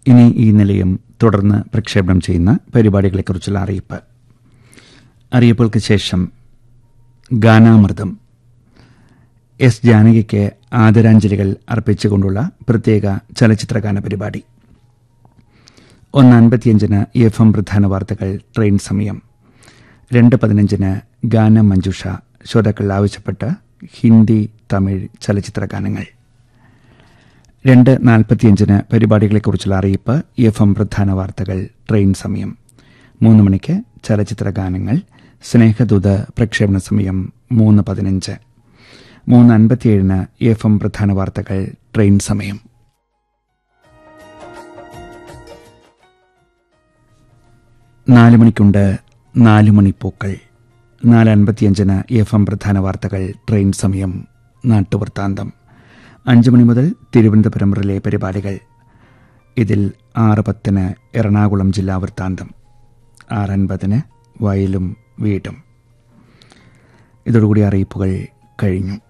ഇനി ഈ നിലയം തുടർന്ന് പ്രക്ഷേപണം ചെയ്യുന്ന പരിപാടികളെക്കുറിച്ചുള്ള അറിയിപ്പുകൾക്ക് ശേഷം ഗാനാമൃതം എസ് ജാനകിക്ക് ആദരാഞ്ജലികൾ അർപ്പിച്ചുകൊണ്ടുള്ള പ്രത്യേക ചലച്ചിത്രഗാന പരിപാടി. 1:55 FM പ്രധാന വാർത്തകൾ, ട്രെയിൻ സമയം. 2:15 ഗാനമഞ്ജുഷ, ശ്രോതാക്കൾ ആവശ്യപ്പെട്ട ഹിന്ദി, തമിഴ് ചലച്ചിത്രഗാനങ്ങൾ. 2:45 പരിപാടികളെക്കുറിച്ചുള്ള അറിയിപ്പ്, FM പ്രധാന വാർത്തകൾ, ട്രെയിൻ സമയം. 3 മണിക്ക് ചലച്ചിത്രഗാനങ്ങൾ, സ്നേഹദൂത് പ്രക്ഷേപണ സമയം 3:15. 3:57 FM പ്രധാന വാർത്തകൾ, ട്രെയിൻ സമയം. 4 മണിക്കുണ്ട് 4 മണിപ്പൂക്കൾ. 4:55 FM പ്രധാന വാർത്തകൾ, ട്രെയിൻ സമയം, നാട്ടുവൃത്താന്തം. 5 മണി മുതൽ തിരുവനന്തപുരം റിലേ പരിപാടികൾ. ഇതിൽ 6:10 എറണാകുളം ജില്ലാ വൃത്താന്തം, 6:50 വയലും വീടും. ഇതോടുകൂടി അറിയിപ്പുകൾ കഴിഞ്ഞു.